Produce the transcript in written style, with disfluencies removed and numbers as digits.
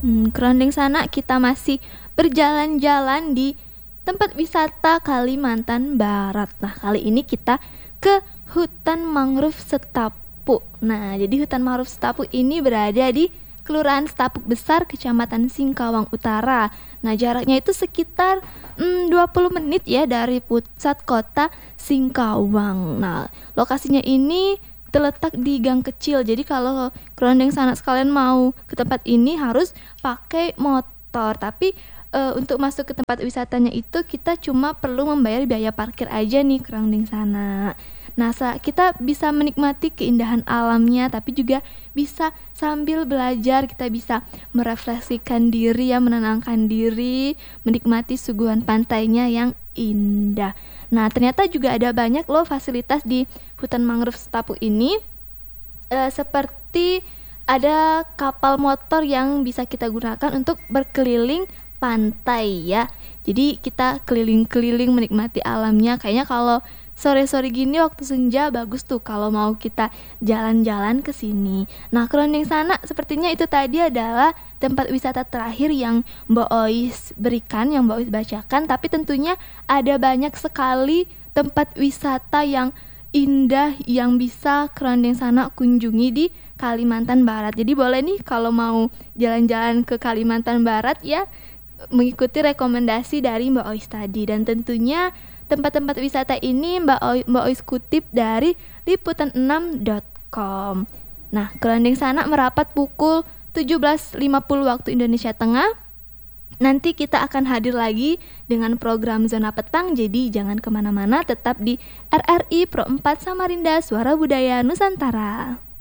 Kerondeng sana kita masih berjalan-jalan di tempat wisata Kalimantan Barat. Nah, kali ini kita ke hutan mangrove Setapu. Nah, jadi hutan mangrove Setapu ini berada di Kelurahan Setapuk Besar, Kecamatan Singkawang Utara. Nah, jaraknya itu sekitar 20 menit ya dari pusat kota Singkawang. Nah, lokasinya ini terletak di gang kecil. Jadi kalau kerondeng sanak sekalian mau ke tempat ini harus pakai motor. Tapi untuk masuk ke tempat wisatanya itu kita cuma perlu membayar biaya parkir aja nih kerondeng sana. Nah, kita bisa menikmati keindahan alamnya, tapi juga bisa sambil belajar, kita bisa merefleksikan diri ya, menenangkan diri, menikmati suguhan pantainya yang indah. Nah, ternyata juga ada banyak loh fasilitas di hutan mangrove Setapu ini, seperti ada kapal motor yang bisa kita gunakan untuk berkeliling pantai ya. Jadi kita keliling-keliling menikmati alamnya. Kayaknya kalau sore-sore gini waktu senja bagus tuh kalau mau kita jalan-jalan ke sini. Nah, kerondeng sana sepertinya itu tadi adalah tempat wisata terakhir yang Mbak Ois berikan, yang Mbak Ois bacakan, tapi tentunya ada banyak sekali tempat wisata yang indah yang bisa kerondeng sana kunjungi di Kalimantan Barat. Jadi boleh nih kalau mau jalan-jalan ke Kalimantan Barat ya mengikuti rekomendasi dari Mbak Ois tadi. Dan tentunya tempat-tempat wisata ini Mbak Ois kutip dari liputan6.com. Nah, kerondeng sana merapat pukul 17.50 waktu Indonesia Tengah. Nanti kita akan hadir lagi dengan program Zona Petang, jadi jangan kemana-mana, tetap di RRI Pro 4 Samarinda, Suara Budaya Nusantara.